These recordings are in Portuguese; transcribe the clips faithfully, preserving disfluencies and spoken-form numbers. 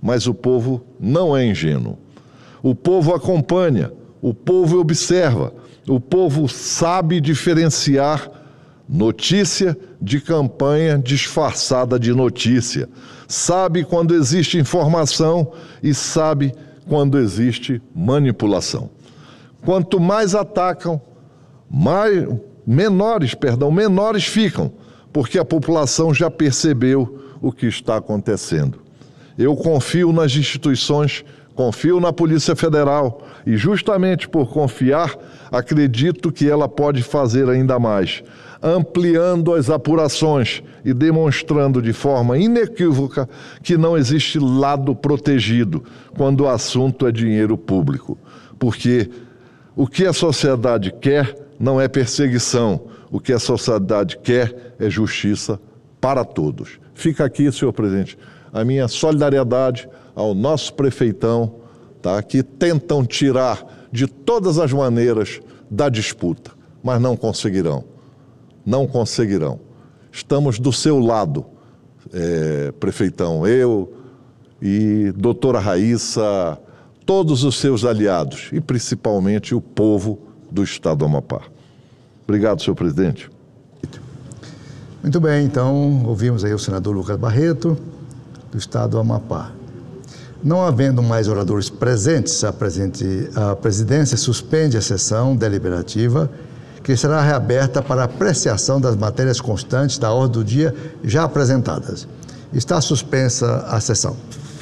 mas o povo não é ingênuo. O povo acompanha, o povo observa, o povo sabe diferenciar notícia de campanha disfarçada de notícia. Sabe quando existe informação e sabe quando existe manipulação. Quanto mais atacam, mais, menores, perdão, menores ficam, porque a população já percebeu o que está acontecendo. Eu confio nas instituições, confio na Polícia Federal e, justamente por confiar, acredito que ela pode fazer ainda mais, ampliando as apurações e demonstrando de forma inequívoca que não existe lado protegido quando o assunto é dinheiro público. Porque o que a sociedade quer não é perseguição, o que a sociedade quer é justiça para todos. Fica aqui, senhor presidente, a minha solidariedade ao nosso prefeitão, tá, que tentam tirar de todas as maneiras da disputa, mas não conseguirão. Não conseguirão. Estamos do seu lado, é, prefeitão, eu e doutora Raíssa, todos os seus aliados e principalmente o povo do estado do Amapá. Obrigado, senhor presidente. Muito bem, então ouvimos aí o senador Lucas Barreto, do estado do Amapá. Não havendo mais oradores presentes, a, presente, a presidência suspende a sessão deliberativa, que será reaberta para apreciação das matérias constantes da ordem do dia já apresentadas. Está suspensa a sessão.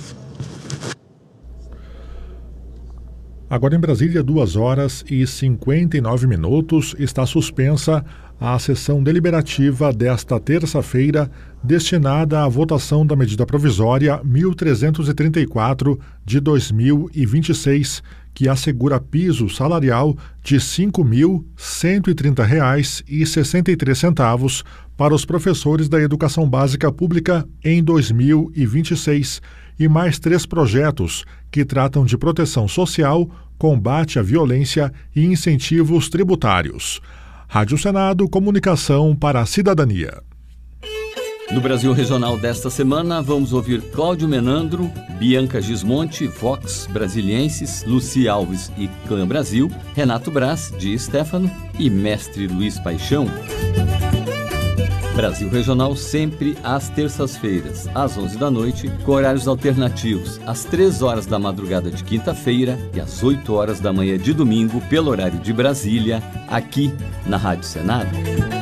Agora em Brasília, duas horas e cinquenta e nove minutos, está suspensa a sessão deliberativa desta terça-feira, destinada à votação da medida provisória mil trezentos e trinta e quatro de dois mil e vinte e seis, que assegura piso salarial de cinco mil cento e trinta reais e sessenta e três centavos para os professores da educação básica pública em dois mil e vinte e seis, e mais três projetos que tratam de proteção social, combate à violência e incentivos tributários. Rádio Senado, comunicação para a cidadania. No Brasil Regional desta semana, vamos ouvir Cláudio Menandro, Bianca Gismonte, Vox Brasilienses, Luci Alves e Clã Brasil, Renato Braz, de Stefano e Mestre Luiz Paixão. Brasil Regional sempre às terças-feiras, às onze da noite, com horários alternativos, às três horas da madrugada de quinta-feira e às oito horas da manhã de domingo, pelo horário de Brasília, aqui na Rádio Senado.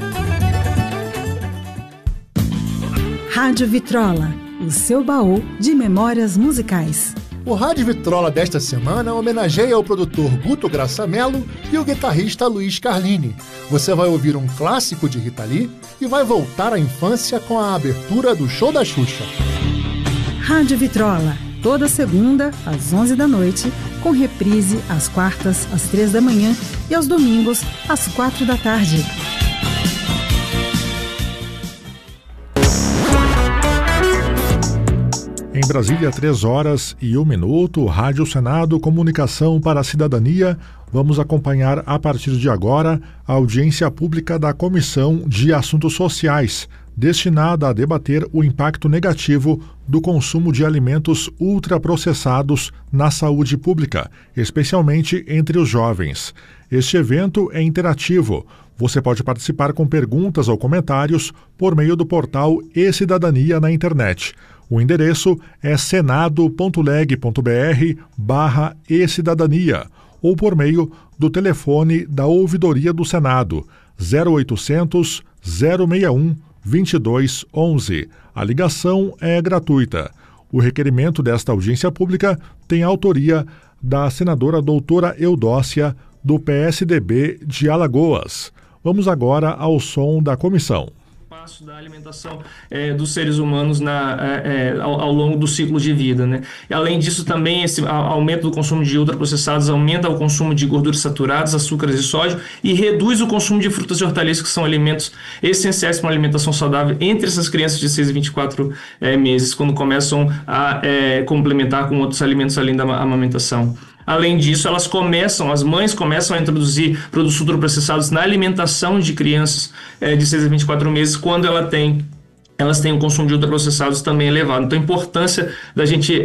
Rádio Vitrola, o seu baú de memórias musicais. O Rádio Vitrola desta semana homenageia o produtor Guto Graçamelo e o guitarrista Luiz Carlini. Você vai ouvir um clássico de Rita Lee e vai voltar à infância com a abertura do show da Xuxa. Rádio Vitrola, toda segunda às onze da noite, com reprise às quartas às três da manhã e aos domingos às quatro da tarde. Em Brasília, três horas e um minuto, Rádio Senado, comunicação para a cidadania. Vamos acompanhar a partir de agora a audiência pública da Comissão de Assuntos Sociais, destinada a debater o impacto negativo do consumo de alimentos ultraprocessados na saúde pública, especialmente entre os jovens. Este evento é interativo. Você pode participar com perguntas ou comentários por meio do portal e-Cidadania na internet. O endereço é senado.leg.br barra e-Cidadania ou por meio do telefone da Ouvidoria do Senado, zero oitocentos, zero seis um, vinte e dois onze. A ligação é gratuita. O requerimento desta audiência pública tem autoria da senadora doutora Eudócia, do P S D B de Alagoas. Vamos agora ao som da comissão. Da alimentação é, dos seres humanos na, é, ao, ao longo do ciclo de vida, né? E, além disso, também esse aumento do consumo de ultraprocessados aumenta o consumo de gorduras saturadas, açúcares e sódio e reduz o consumo de frutas e hortaliças, que são alimentos essenciais para uma alimentação saudável entre essas crianças de seis a vinte e quatro é, meses, quando começam a é, complementar com outros alimentos além da amamentação. Além disso, elas começam, as mães começam a introduzir produtos ultraprocessados na alimentação de crianças é, de seis a vinte e quatro meses, quando ela tem, elas têm um consumo de ultraprocessados também elevado. Então, a importância da gente